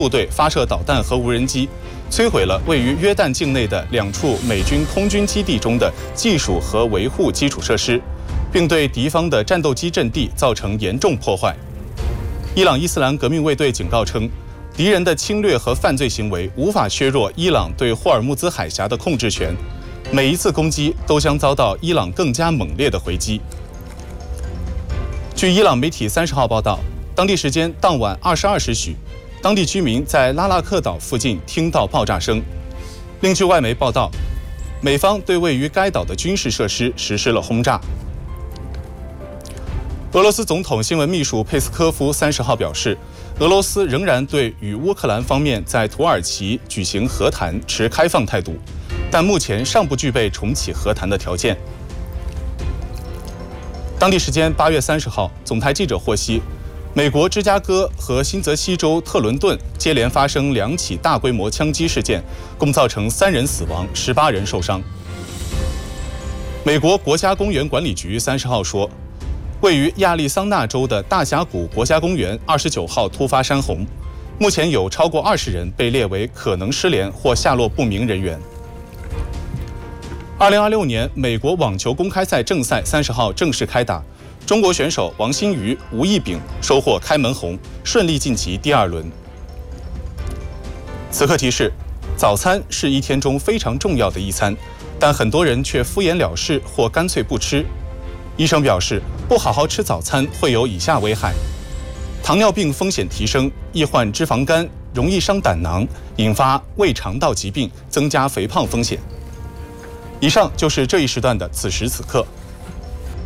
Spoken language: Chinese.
部队发射导弹和无人机，摧毁了位于约旦境内的2处美军空军基地中的技术和维护基础设施，并对敌方的战斗机阵地造成严重破坏。伊朗伊斯兰革命卫队警告称，敌人的侵略和犯罪行为无法削弱伊朗对霍尔木兹海峡的控制权，每一次攻击都将遭到伊朗更加猛烈的回击。据伊朗媒体30号报道，当地时间当晚22时许，当地居民在拉拉克岛附近听到爆炸声。另据外媒报道，美方对位于该岛的军事设施实施了轰炸。俄罗斯总统新闻秘书佩斯科夫30号表示，俄罗斯仍然对与乌克兰方面在土耳其举行和谈持开放态度，但目前尚不具备重启和谈的条件。当地时间8月30号，总台记者获悉，美国芝加哥和新泽西州特伦顿接连发生2起大规模枪击事件，共造成3人死亡，18人受伤。美国国家公园管理局30号说，位于亚利桑那州的大峡谷国家公园29号突发山洪，目前有超过20人被列为可能失联或下落不明人员。2026年美国网球公开赛正赛30号正式开打，中国选手王欣瑜、吴亦丙收获开门红，顺利晋级第2轮。此刻提示：早餐是一天中非常重要的一餐，但很多人却敷衍了事或干脆不吃。医生表示，不好好吃早餐会有以下危害：糖尿病风险提升，易患脂肪肝，容易伤胆囊，引发胃肠道疾病，增加肥胖风险。以上就是这一时段的此时此刻。